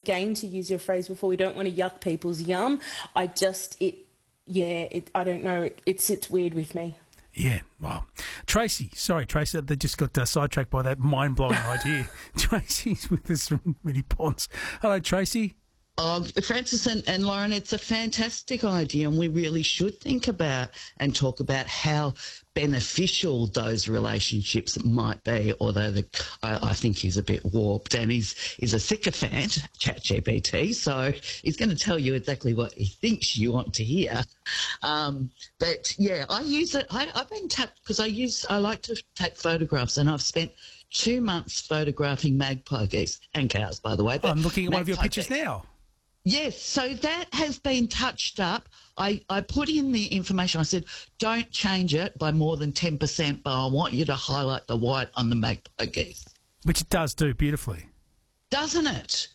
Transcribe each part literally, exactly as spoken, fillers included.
again, to use your phrase before, we don't want to yuck people's yum. I just, it, yeah, it, I don't know, it, it sits weird with me. Yeah, wow. Tracy, sorry, Tracy, they just got uh, sidetracked by that mind-blowing idea. Tracy's with us from Mini Ponds. Hello, Tracy. Oh, Francis and, and Lauren, it's a fantastic idea, and we really should think about and talk about how beneficial those relationships might be, although the, I, I think he's a bit warped and he's, he's a sycophant, ChatGPT, so he's going to tell you exactly what he thinks you want to hear. Um, but, yeah, I use it. I, I've been tapped because I use, I like to take photographs, and I've spent two months photographing magpie geese and cows, by the way. I'm looking at one of your pictures geese. now. Yes, so that has been touched up. I, I put in the information. I said, don't change it by more than ten percent, but I want you to highlight the white on the magpie geese. Which it does do beautifully. Doesn't it?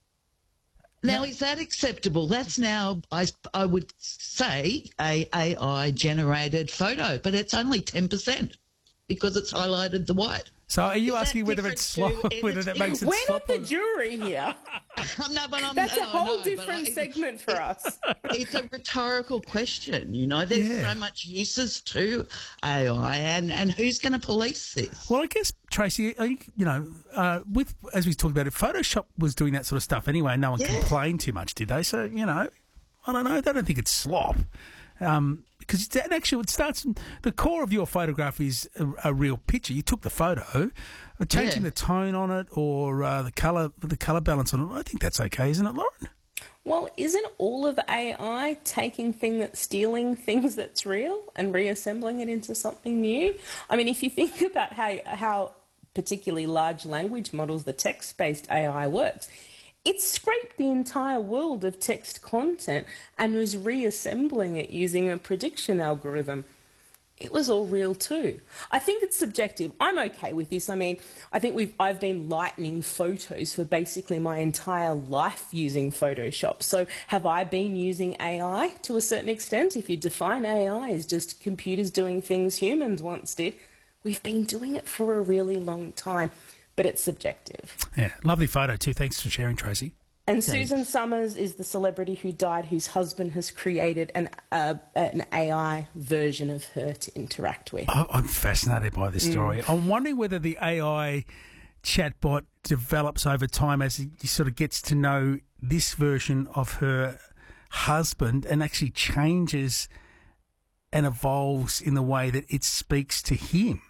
Now, Yeah. is that acceptable? That's now, I, I would say, a AI-generated photo, but it's only ten percent because it's highlighted the white. So are you Is asking that whether it's slop, different to whether that makes it We're slop? not the jury here. no, but I'm, That's no, a whole no, but different I- segment for us. It's a rhetorical question, you know. There's Yeah. so much uses to A I, and, and who's going to police this? Well, I guess, Tracy, I think, you know, uh, with as we talked about it, Photoshop was doing that sort of stuff anyway. No one Yeah. complained too much, did they? So, you know, I don't know. I don't think it's slop. Um, because it's, actually, it starts. The core of your photograph is a, a real picture. You took the photo, uh, changing Yeah. the tone on it or uh, the colour, the colour balance on it. I think that's okay, isn't it, Lauren? Well, isn't all of A I taking thing that's stealing things that's real and reassembling it into something new? I mean, if you think about how how particularly large language models, the text-based A I works, it scraped the entire world of text content and was reassembling it using a prediction algorithm. It was all real too. I think it's subjective. I'm okay with this. I mean, I think we've I've been lightning photos for basically my entire life using Photoshop. So have I been using A I to a certain extent? If you define A I as just computers doing things humans once did, we've been doing it for a really long time. But it's subjective. Yeah, lovely photo too. Thanks for sharing, Tracy. And Susan Summers is the celebrity who died, whose husband has created an uh, an A I version of her to interact with. I- I'm fascinated by this story. Mm. I'm wondering whether the A I chatbot develops over time as he sort of gets to know this version of her husband and actually changes and evolves in the way that it speaks to him.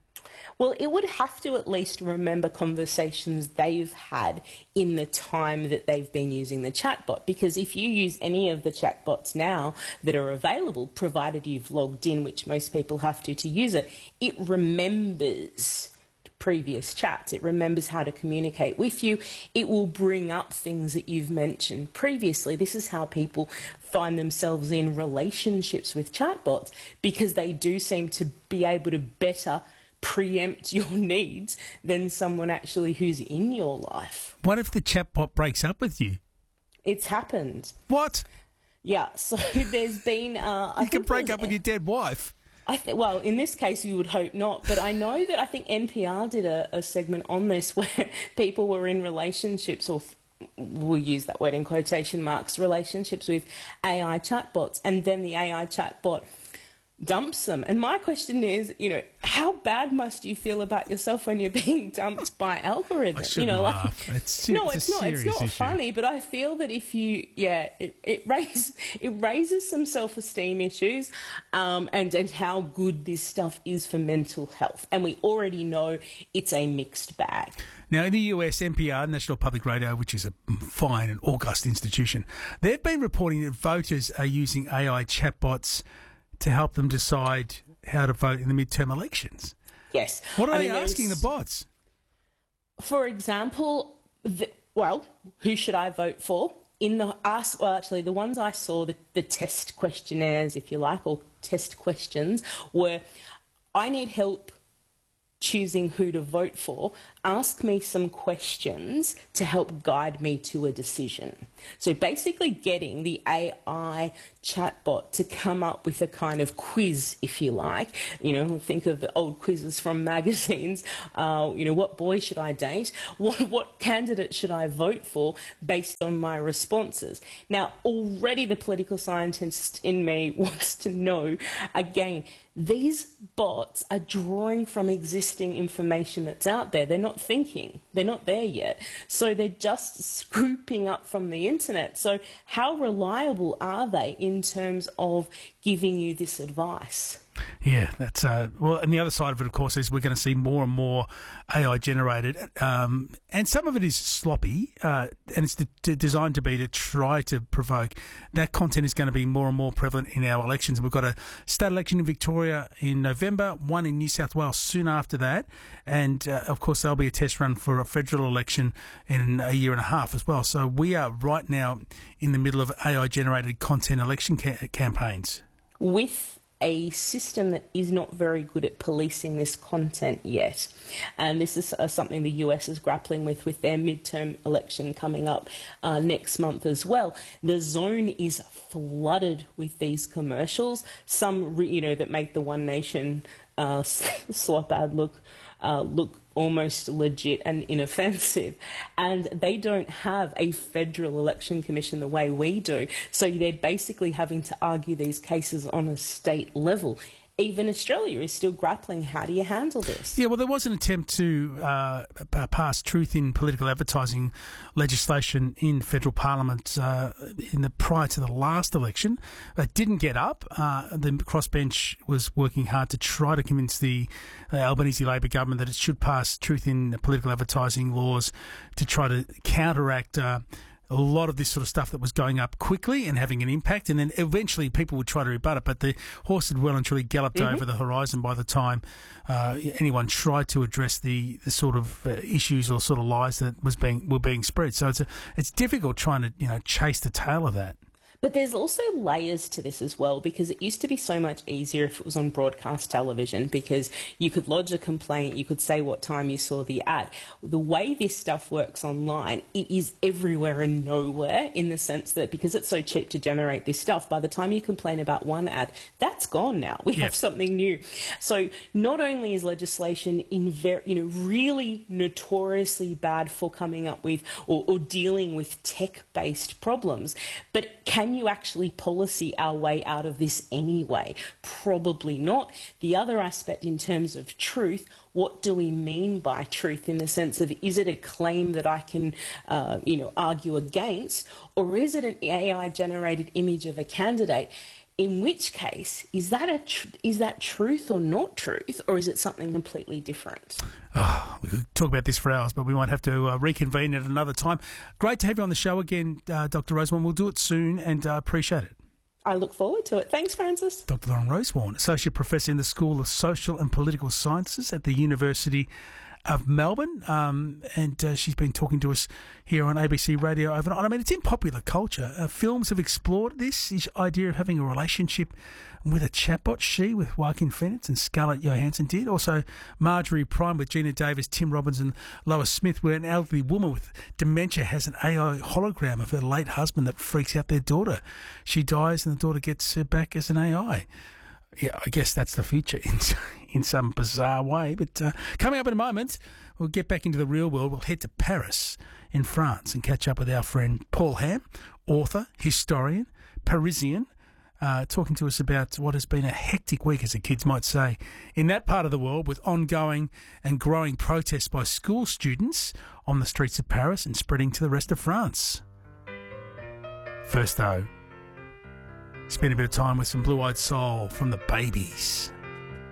Well, it would have to at least remember conversations they've had in the time that they've been using the chatbot. Because if you use any of the chatbots now that are available, provided you've logged in, which most people have to to use it, it remembers previous chats. It remembers how to communicate with you. It will bring up things that you've mentioned previously. This is how people find themselves in relationships with chatbots, because they do seem to be able to better preempt your needs than someone actually who's in your life. What if the chatbot breaks up with you? It's happened. What? Yeah, so there's been... Uh, I You can think break there's- up with your dead wife. I th- well, in this case, you would hope not, but I know that I think N P R did a, a segment on this where people were in relationships, or we'll use that word in quotation marks, relationships with A I chatbots, and then the A I chatbot dumps them. And my question is, you know, how bad must you feel about yourself when you're being dumped by algorithms? I You shouldn't know, laugh. like, It's, no, it's, it's a not. It's serious not issue. funny. But I feel that if you, yeah, it it raises it raises some self-esteem issues, um, and and how good this stuff is for mental health. And we already know it's a mixed bag. Now, in the U S, N P R, National Public Radio, which is a fine and august institution, they've been reporting that voters are using A I chatbots to help them decide how to vote in the midterm elections. Yes. What are I they mean, asking the there's- bots? For example, the, well, who should I vote for? In the ask, well, actually, the ones I saw, the, the test questionnaires, if you like, or test questions, were, I need help choosing who to vote for, ask me some questions to help guide me to a decision. So basically getting the A I chatbot to come up with a kind of quiz, if you like. You know, think of the old quizzes from magazines. Uh, you know, what boy should I date? What, what candidate should I vote for based on my responses? Now, already the political scientist in me wants to know, again, these bots are drawing from existing information that's out there. They're not thinking. They're not there yet. So they're just scooping up from the internet. So how reliable are they in terms of giving you this advice? Yeah, that's uh, well. And the other side of it, of course, is we're going to see more and more A I generated, um, and some of it is sloppy, uh, and it's de- de- designed to be to try to provoke. That content is going to be more and more prevalent in our elections. We've got a state election in Victoria in November, one in New South Wales soon after that, and uh, of course there'll be a test run for a federal election in a year and a half as well. So we are right now in the middle of A I generated content election ca- campaigns. With a system that is not very good at policing this content yet. And this is uh, something the U S is grappling with with their midterm election coming up uh, next month as well. The zone is flooded with these commercials, some, re- you know, that make the One Nation uh, slop ad look uh, look almost legit and inoffensive, and they don't have a federal election commission the way we do, so they're basically having to argue these cases on a state level. Even Australia is still grappling, how do you handle this? Yeah, well, there was an attempt to uh, pass truth in political advertising legislation in federal parliament uh, in the prior to the last election. It didn't get up. Uh, the crossbench was working hard to try to convince the uh, Albanese Labor government that it should pass truth in political advertising laws to try to counteract uh, a lot of this sort of stuff that was going up quickly and having an impact, and then eventually people would try to rebut it, but the horse had well and truly galloped mm-hmm. over the horizon by the time uh, anyone tried to address the, the sort of uh, issues or sort of lies that was being were being spread. So it's a, it's difficult trying to you know chase the tail of that. But there's also layers to this as well, because it used to be so much easier if it was on broadcast television, because you could lodge a complaint, you could say what time you saw the ad. The way this stuff works online, it is everywhere and nowhere, in the sense that because it's so cheap to generate this stuff, by the time you complain about one ad, that's gone now. We yep. have something new. So not only is legislation in very, you know, really notoriously bad for coming up with or, or dealing with tech-based problems, but can you actually policy our way out of this anyway? Probably not. The other aspect in terms of truth, what do we mean by truth, in the sense of, is it a claim that I can, uh, you know, argue against, or is it an A I-generated image of a candidate? In which case, is that a tr- is that truth or not truth, or is it something completely different? Oh, we could talk about this for hours, but we might have to uh, reconvene at another time. Great to have you on the show again, uh, Doctor Rosewarne. We'll do it soon, and uh, appreciate it. I look forward to it. Thanks, Francis. Doctor Lauren Rosewarne, Associate Professor in the School of Social and Political Sciences at the University of Melbourne, um, and uh, she's been talking to us here on A B C Radio overnight. I mean, it's in popular culture. Uh, films have explored this, this idea of having a relationship with a chatbot. She with Joaquin Phoenix and Scarlett Johansson did. Also, Marjorie Prime with Gina Davis, Tim Robbins and Lois Smith, where an elderly woman with dementia has an A I hologram of her late husband that freaks out their daughter. She dies and the daughter gets her back as an A I. Yeah, I guess that's the future in, in some bizarre way. But uh, coming up in a moment, we'll get back into the real world. We'll head to Paris in France and catch up with our friend Paul Ham, author, historian, Parisian, uh, talking to us about what has been a hectic week, as the kids might say, in that part of the world, with ongoing and growing protests by school students on the streets of Paris and spreading to the rest of France. First, though, spend a bit of time with some Blue Eyed Soul from the Babies.